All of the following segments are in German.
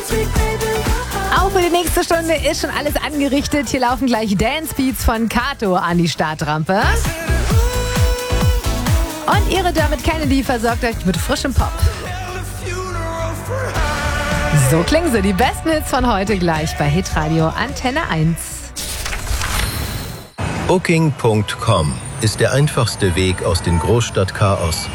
Auch für die nächste Stunde ist schon alles angerichtet. Hier laufen gleich Dance Beats von Kato an die Startrampe. Und ihre Dermot Kennedy versorgt euch mit frischem Pop. So klingen sie, die besten Hits von heute gleich bei Hitradio Antenne 1. Booking.com ist der einfachste Weg aus dem Großstadtchaos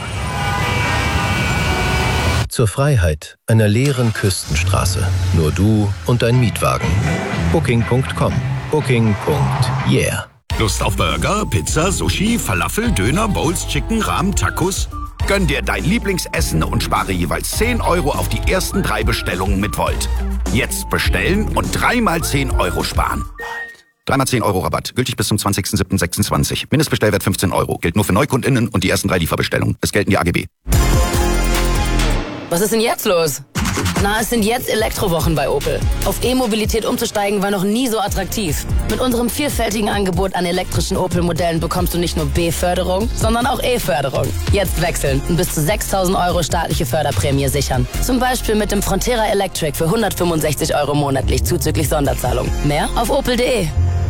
zur Freiheit einer leeren Küstenstraße. Nur du und dein Mietwagen. Booking.com. Booking.yeah. Lust auf Burger, Pizza, Sushi, Falafel, Döner, Bowls, Chicken, Ramen, Tacos? Gönn dir dein Lieblingsessen und spare jeweils 10 Euro auf die ersten 3 Bestellungen mit Volt. Jetzt bestellen und 3 mal 10 Euro sparen. 3 mal 10 Euro Rabatt. Gültig bis zum 20.07.26. Mindestbestellwert 15 Euro. Gilt nur für NeukundInnen und die ersten 3 Lieferbestellungen. Es gelten die AGB. Was ist denn jetzt los? Na, es sind jetzt Elektrowochen bei Opel. Auf E-Mobilität umzusteigen war noch nie so attraktiv. Mit unserem vielfältigen Angebot an elektrischen Opel-Modellen bekommst du nicht nur B-Förderung, sondern auch E-Förderung. Jetzt wechseln und bis zu 6.000 Euro staatliche Förderprämie sichern. Zum Beispiel mit dem Frontera Electric für 165 Euro monatlich zuzüglich Sonderzahlung. Mehr auf opel.de.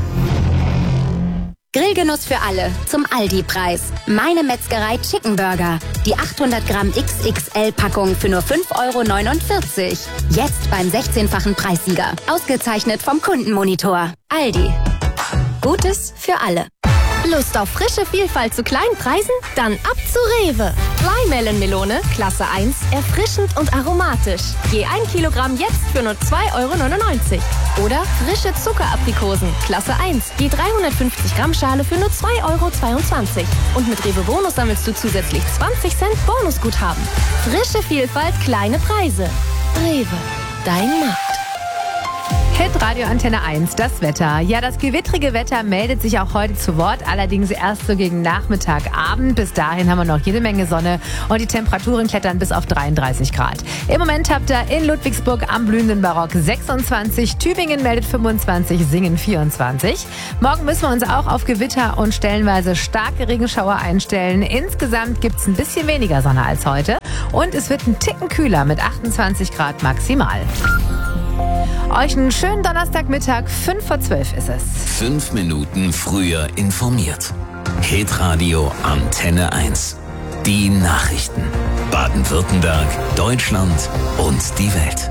Grillgenuss für alle zum Aldi-Preis. Meine Metzgerei Chicken Burger. Die 800 Gramm XXL-Packung für nur 5,49 €. Jetzt beim 16-fachen Preissieger. Ausgezeichnet vom Kundenmonitor. Aldi. Gutes für alle. Lust auf frische Vielfalt zu kleinen Preisen? Dann ab zu Rewe. Flymelon-Melone, Klasse 1, erfrischend und aromatisch. Je 1 Kilogramm jetzt für nur 2,99 €. Oder frische Zuckeraprikosen, Klasse 1, je 350 Gramm Schale für nur 2,22 €. Und mit Rewe Bonus sammelst du zusätzlich 20 Cent Bonusguthaben. Frische Vielfalt, kleine Preise. Rewe, dein Markt. Hitradio Antenne 1, das Wetter. Ja, das gewittrige Wetter meldet sich auch heute zu Wort, allerdings erst so gegen Nachmittag, Abend. Bis dahin haben wir noch jede Menge Sonne und die Temperaturen klettern bis auf 33 Grad. Im Moment habt ihr in Ludwigsburg am blühenden Barock 26, Tübingen meldet 25, Singen 24. Morgen müssen wir uns auch auf Gewitter und stellenweise starke Regenschauer einstellen. Insgesamt gibt es ein bisschen weniger Sonne als heute und es wird ein Ticken kühler mit 28 Grad maximal. Euch einen schönen Donnerstagmittag, 11:55 ist es. 5 Minuten früher informiert. Hitradio Antenne 1. Die Nachrichten. Baden-Württemberg, Deutschland und die Welt.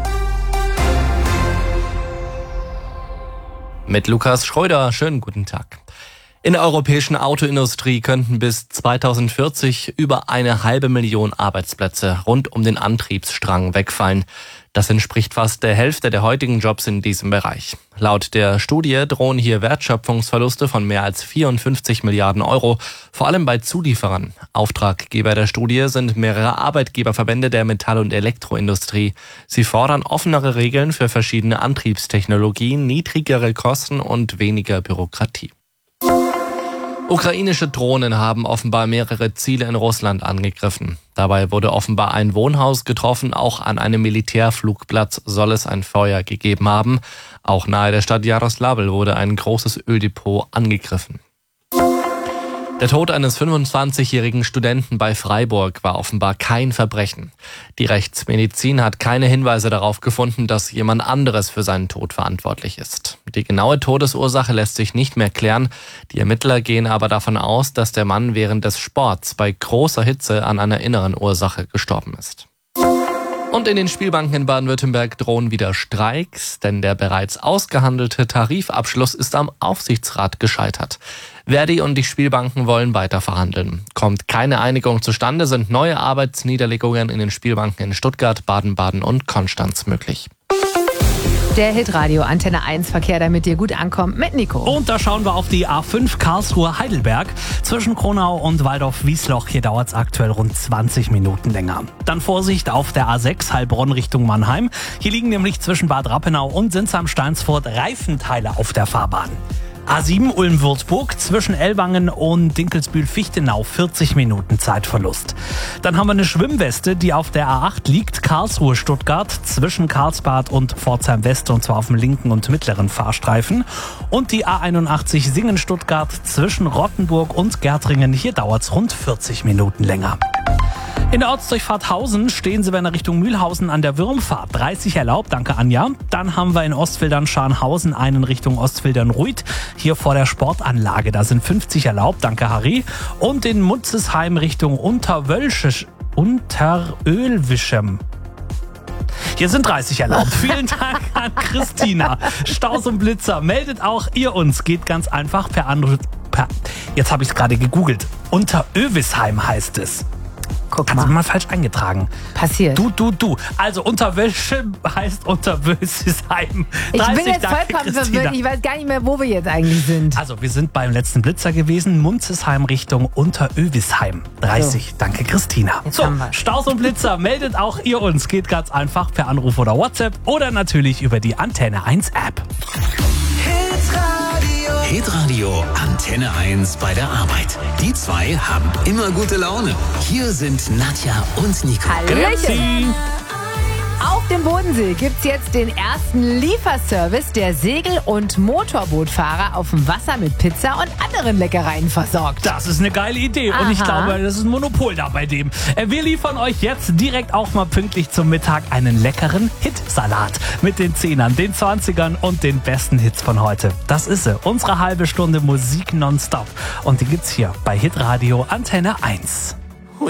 Mit Lukas Schröder, schönen guten Tag. In der europäischen Autoindustrie könnten bis 2040 über 500.000 Arbeitsplätze rund um den Antriebsstrang wegfallen. Das entspricht fast der Hälfte der heutigen Jobs in diesem Bereich. Laut der Studie drohen hier Wertschöpfungsverluste von mehr als 54 Milliarden Euro, vor allem bei Zulieferern. Auftraggeber der Studie sind mehrere Arbeitgeberverbände der Metall- und Elektroindustrie. Sie fordern offenere Regeln für verschiedene Antriebstechnologien, niedrigere Kosten und weniger Bürokratie. Ukrainische Drohnen haben offenbar mehrere Ziele in Russland angegriffen. Dabei wurde offenbar ein Wohnhaus getroffen, auch an einem Militärflugplatz soll es ein Feuer gegeben haben. Auch nahe der Stadt Jaroslavl wurde ein großes Öldepot angegriffen. Der Tod eines 25-jährigen Studenten bei Freiburg war offenbar kein Verbrechen. Die Rechtsmedizin hat keine Hinweise darauf gefunden, dass jemand anderes für seinen Tod verantwortlich ist. Die genaue Todesursache lässt sich nicht mehr klären. Die Ermittler gehen aber davon aus, dass der Mann während des Sports bei großer Hitze an einer inneren Ursache gestorben ist. Und in den Spielbanken in Baden-Württemberg drohen wieder Streiks, denn der bereits ausgehandelte Tarifabschluss ist am Aufsichtsrat gescheitert. Verdi und die Spielbanken wollen weiter verhandeln. Kommt keine Einigung zustande, sind neue Arbeitsniederlegungen in den Spielbanken in Stuttgart, Baden-Baden und Konstanz möglich. Der Hitradio Antenne 1 Verkehr, damit ihr gut ankommt, mit Nico. Und da schauen wir auf die A5 Karlsruhe-Heidelberg. Zwischen Kronau und Waldorf-Wiesloch, hier dauert es aktuell rund 20 Minuten länger. Dann Vorsicht auf der A6 Heilbronn Richtung Mannheim. Hier liegen nämlich zwischen Bad Rappenau und Sinsheim-Steinsfurt Reifenteile auf der Fahrbahn. A7 Ulm-Würzburg zwischen Ellwangen und Dinkelsbühl-Fichtenau 40 Minuten Zeitverlust. Dann haben wir eine Schwimmweste, die auf der A8 liegt, Karlsruhe-Stuttgart zwischen Karlsbad und Pforzheim-West und zwar auf dem linken und mittleren Fahrstreifen. Und die A81 Singen-Stuttgart zwischen Rottenburg und Gärtringen, hier dauert es rund 40 Minuten länger. In der Ortsdurchfahrt Hausen stehen Sie, wenn in Richtung Mühlhausen an der Würmfahrt. 30 erlaubt, danke Anja. Dann haben wir in Ostfildern-Scharnhausen einen Richtung Ostfildern-Ruid. Hier vor der Sportanlage, da sind 50 erlaubt, danke Harry. Und in Mutzesheim Richtung Unterölwischem. Hier sind 30 erlaubt. Vielen Dank an Christina. Staus und Blitzer, meldet auch ihr uns. Geht ganz einfach per Anruf. Jetzt habe ich es gerade gegoogelt. Unterövisheim heißt es. Guck Hast du mal. mal falsch eingetragen. Passiert. Du. Also Unterwölschem heißt Unterwölsisheim. Ich bin jetzt vollkommen verwirrt. Ich weiß gar nicht mehr, wo wir jetzt eigentlich sind. Also wir sind beim letzten Blitzer gewesen. Munzesheim Richtung Unterövisheim. 30. So. Danke Christina. Jetzt So, haben wir's. Staus und Blitzer, meldet auch ihr uns. Geht ganz einfach per Anruf oder WhatsApp oder natürlich über die Antenne 1 App. Hitradio Antenne 1 bei der Arbeit. Die zwei haben immer gute Laune. Hier sind Nadja und Nico. Hallöchen. Auf dem Bodensee gibt's jetzt den ersten Lieferservice, der Segel- und Motorbootfahrer auf dem Wasser mit Pizza und anderen Leckereien versorgt. Das ist eine geile Idee und ich Aha. glaube, das ist ein Monopol da bei dem. Wir liefern euch jetzt direkt auch mal pünktlich zum Mittag einen leckeren Hitsalat mit den 10ern, den 20ern und den besten Hits von heute. Das ist sie, unsere halbe Stunde Musik nonstop und die gibt's hier bei Hitradio Antenne 1.